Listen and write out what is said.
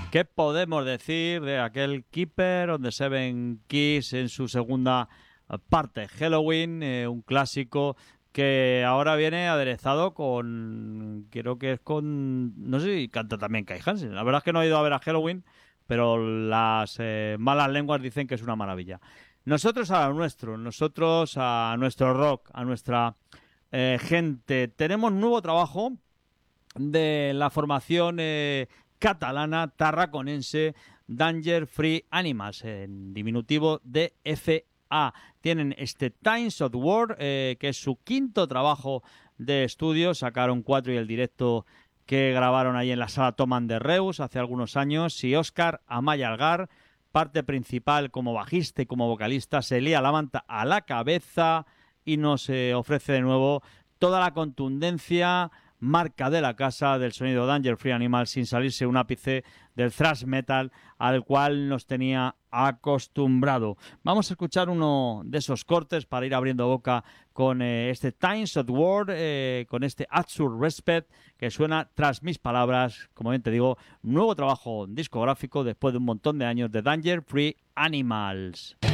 ¿Qué podemos decir de aquel Keeper on the Seven Keys en su segunda parte? Halloween, un clásico que ahora viene aderezado con, creo que es con, no sé si canta también Kai Hansen. La verdad es que no he ido a ver a Halloween, pero las malas lenguas dicen que es una maravilla. Nosotros a lo nuestro, nosotros a nuestro rock, a nuestra gente. Tenemos nuevo trabajo de la formación catalana tarraconense Danger Free Animals, en diminutivo DFA. Tienen este Times of War, que es su quinto trabajo de estudio. Sacaron 4 y el directo que grabaron ahí en la sala Toman de Reus hace algunos años. Y Óscar Amaya Algar, parte principal como bajista y como vocalista, se lía la manta a la cabeza y nos ofrece de nuevo toda la contundencia marca de la casa del sonido Danger Free Animal, sin salirse un ápice del thrash metal al cual nos tenía acostumbrado. Vamos a escuchar uno de esos cortes para ir abriendo boca con este Times of War, con este Absurd Respect, que suena tras mis palabras. Como bien te digo, nuevo trabajo discográfico después de un montón de años de Danger Free Animals.